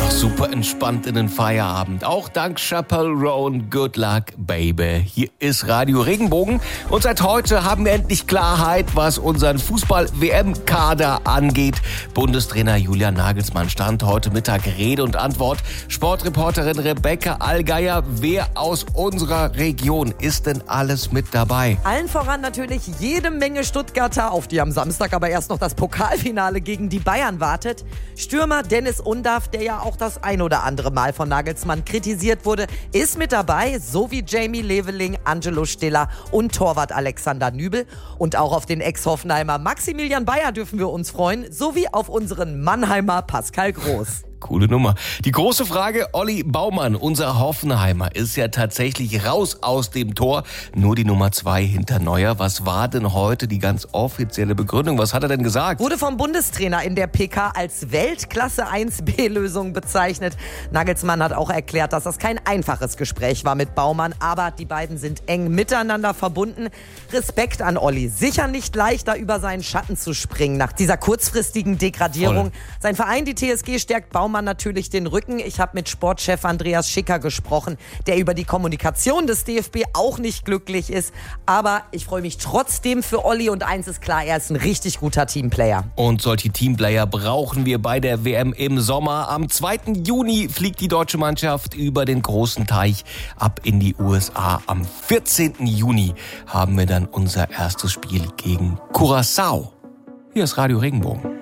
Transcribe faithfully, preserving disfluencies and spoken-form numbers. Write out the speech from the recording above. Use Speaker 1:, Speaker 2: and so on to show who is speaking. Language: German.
Speaker 1: Super entspannt in den Feierabend. Auch dank Chappell Roan. Good luck, baby. Hier ist Radio Regenbogen. Und seit heute haben wir endlich Klarheit, was unseren Fußball-W M-Kader angeht. Bundestrainer Julian Nagelsmann stand heute Mittag Rede und Antwort. Sportreporterin Rebecca Allgeier. Wer aus unserer Region ist denn alles mit dabei?
Speaker 2: Allen voran natürlich jede Menge Stuttgarter, auf die am Samstag aber erst noch das Pokalfinale gegen die Bayern wartet. Stürmer Dennis Undaff, der ja auch das ein oder andere Mal von Nagelsmann kritisiert wurde, ist mit dabei, so wie Jamie Leveling, Angelo Stiller und Torwart Alexander Nübel. Und auch auf den Ex-Hoffenheimer Maximilian Bayer dürfen wir uns freuen, sowie auf unseren Mannheimer Pascal Groß.
Speaker 1: Coole Nummer. Die große Frage, Olli Baumann, unser Hoffenheimer, ist ja tatsächlich raus aus dem Tor. Nur die Nummer zwei hinter Neuer. Was war denn heute die ganz offizielle Begründung? Was hat er denn gesagt?
Speaker 2: Wurde vom Bundestrainer in der P K als Weltklasse eins B-Lösung bezeichnet. Nagelsmann hat auch erklärt, dass das kein einfaches Gespräch war mit Baumann, aber die beiden sind eng miteinander verbunden. Respekt an Olli. Sicher nicht leicht, da über seinen Schatten zu springen nach dieser kurzfristigen Degradierung. Voll. Sein Verein, die T S G, stärkt Baumann natürlich den Rücken. Ich habe mit Sportchef Andreas Schicker gesprochen, der über die Kommunikation des D F B auch nicht glücklich ist. Aber ich freue mich trotzdem für Olli und eins ist klar, er ist ein richtig guter Teamplayer.
Speaker 1: Und solche Teamplayer brauchen wir bei der W M im Sommer. Am zweiten Juni fliegt die deutsche Mannschaft über den großen Teich ab in die U S A. Am vierzehnten Juni haben wir dann unser erstes Spiel gegen Curaçao. Hier ist Radio Regenbogen.